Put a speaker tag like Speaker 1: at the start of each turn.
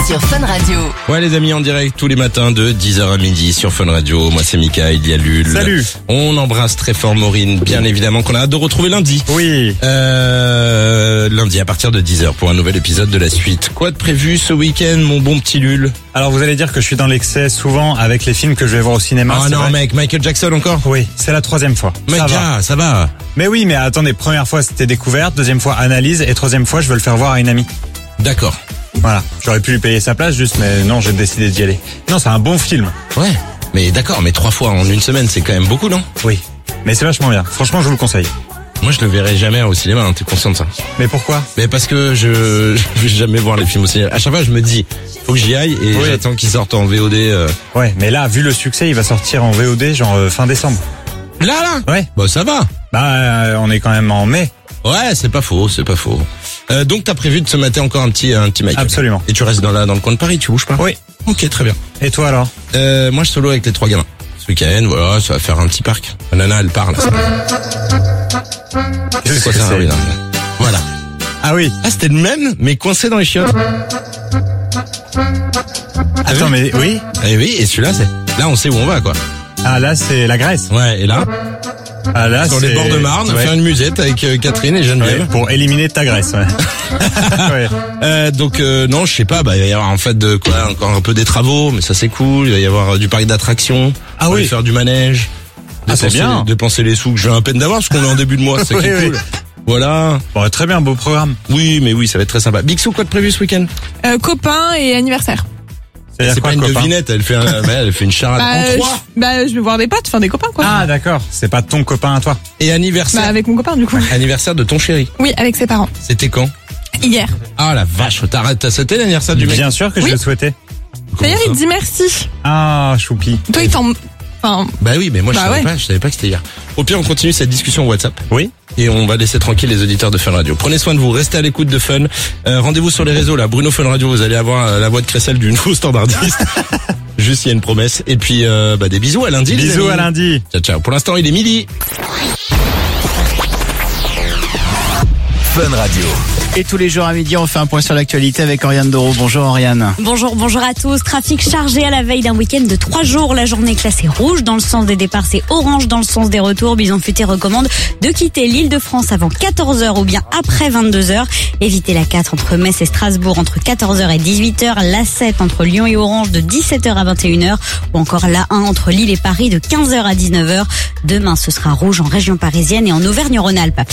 Speaker 1: sur Fun Radio.
Speaker 2: Ouais les amis, en direct tous les matins de 10h à midi sur Fun Radio. Moi c'est Mika, il y a Lul.
Speaker 3: Salut.
Speaker 2: On embrasse très fort Maureen, bien évidemment, qu'on a hâte de retrouver lundi.
Speaker 3: Oui.
Speaker 2: Lundi à partir de 10h pour un nouvel épisode de la suite. Quoi de prévu ce week-end, mon bon petit Lul?
Speaker 3: Alors vous allez dire que je suis dans l'excès souvent avec les films que je vais voir au cinéma.
Speaker 2: Ah
Speaker 3: c'est
Speaker 2: non
Speaker 3: vrai.
Speaker 2: mec, Michael Jackson encore?
Speaker 3: Oui, c'est la 3e fois.
Speaker 2: Mec, ça va.
Speaker 3: Mais oui, mais attendez, première fois c'était découverte, deuxième fois analyse et troisième fois je veux le faire voir à une amie.
Speaker 2: D'accord.
Speaker 3: Voilà, j'aurais pu lui payer sa place juste, mais non, j'ai décidé d'y aller. Non, c'est un bon film.
Speaker 2: Ouais. Mais d'accord, mais 3 fois en une semaine, c'est quand même beaucoup, non?
Speaker 3: Oui, mais c'est vachement bien. Franchement, je vous le conseille.
Speaker 2: Moi je le verrai jamais au cinéma, hein, t'es conscient de ça?
Speaker 3: Mais pourquoi?
Speaker 2: Mais parce que je vais jamais voir les films au cinéma. À chaque fois je me dis, faut que j'y aille et
Speaker 3: Oui.
Speaker 2: j'attends qu'ils sortent en VOD.
Speaker 3: Ouais, mais là, vu le succès, il va sortir en VOD genre fin décembre.
Speaker 2: Là
Speaker 3: Ouais.
Speaker 2: Bah ça va.
Speaker 3: Bah, on est quand même en mai.
Speaker 2: Ouais, c'est pas faux. Donc t'as prévu de se mater encore un petit Michael?
Speaker 3: Absolument.
Speaker 2: Et tu restes dans le coin de Paris, tu bouges pas?
Speaker 3: Oui.
Speaker 2: Ok, très bien.
Speaker 3: Et toi alors?
Speaker 2: Moi je solo avec les 3 gamins. Ce week-end, voilà, ça va faire un petit parc. La nana, elle part là.
Speaker 3: Qu'est-ce
Speaker 2: Quoi,
Speaker 3: que
Speaker 2: ça,
Speaker 3: c'est?
Speaker 2: oui, là. Voilà.
Speaker 3: Ah oui.
Speaker 2: Ah, c'était le même, mais coincé dans les chiottes.
Speaker 3: Attends, mais oui.
Speaker 2: Eh oui, et celui-là, là, on sait où on va, quoi.
Speaker 3: Ah là, c'est la Grèce.
Speaker 2: Ouais, et là,
Speaker 3: Ah là,
Speaker 2: sur
Speaker 3: c'est...
Speaker 2: les bords de Marne,
Speaker 3: Ouais.
Speaker 2: faire une musette avec Catherine et Geneviève.
Speaker 3: Ouais, pour éliminer ta Grèce, ouais. Ouais.
Speaker 2: Donc non, je sais pas, bah il va y avoir en fait de quoi, encore un peu des travaux, mais ça c'est cool. Il va y avoir du parc d'attractions.
Speaker 3: Ah
Speaker 2: on va
Speaker 3: oui.
Speaker 2: aller faire du manège.
Speaker 3: Ah, c'est bien.
Speaker 2: Dépenser les sous que je viens à peine d'avoir parce qu'on est en début de mois, c'est ça qui est
Speaker 3: Oui,
Speaker 2: cool.
Speaker 3: oui.
Speaker 2: Voilà.
Speaker 3: Bon, très bien, beau programme.
Speaker 2: Oui, mais oui, ça va être très sympa. Bixou, quoi de prévu ce week-end?
Speaker 4: Copain et anniversaire.
Speaker 3: C'est-à-dire
Speaker 2: C'est
Speaker 3: quoi,
Speaker 2: pas une
Speaker 3: copain?
Speaker 2: devinette, elle fait une charade en 3.
Speaker 4: Je vais voir des potes, enfin des copains quoi.
Speaker 3: Ah, d'accord. C'est pas ton copain à toi.
Speaker 2: Et anniversaire.
Speaker 4: Avec mon copain du coup.
Speaker 2: Anniversaire de ton chéri.
Speaker 4: Oui, avec ses parents.
Speaker 2: C'était quand?
Speaker 4: Hier.
Speaker 2: Ah la vache, t'as sauté l'anniversaire du mec?
Speaker 3: Bien sûr que je
Speaker 4: Oui.
Speaker 3: le souhaitais.
Speaker 2: Comment
Speaker 4: D'ailleurs,
Speaker 2: ça?
Speaker 4: il te dit merci.
Speaker 3: Ah, choupi.
Speaker 4: Toi, il t'en... Enfin,
Speaker 2: Bah oui, mais moi
Speaker 4: Bah ouais.
Speaker 2: je savais pas que c'était hier. Au pire, on continue cette discussion WhatsApp.
Speaker 3: Oui.
Speaker 2: Et on va laisser tranquille les auditeurs de Fun Radio. Prenez soin de vous, restez à l'écoute de Fun. Rendez-vous sur les réseaux là, Bruno Fun Radio, vous allez avoir la voix de Cressel du nouveau standardiste. Juste, il y a une promesse. Et puis, des bisous à lundi. les
Speaker 3: Bisous
Speaker 2: amis.
Speaker 3: à lundi.
Speaker 2: Ciao, ciao. Pour l'instant, il est midi.
Speaker 5: Fun Radio.
Speaker 6: Et tous les jours à midi, on fait un point sur l'actualité avec Oriane Doro. Bonjour Oriane.
Speaker 7: Bonjour à tous. Trafic chargé à la veille d'un week-end de 3 jours. La journée est classée rouge dans le sens des départs, c'est orange dans le sens des retours. Bison Futé recommande de quitter l'Île-de-France avant 14h ou bien après 22h. Évitez la 4 entre Metz et Strasbourg entre 14h et 18h. La 7 entre Lyon et Orange de 17h à 21h. Ou encore la 1 entre Lille et Paris de 15h à 19h. Demain, ce sera rouge en région parisienne et en Auvergne-Rhône-Alpes.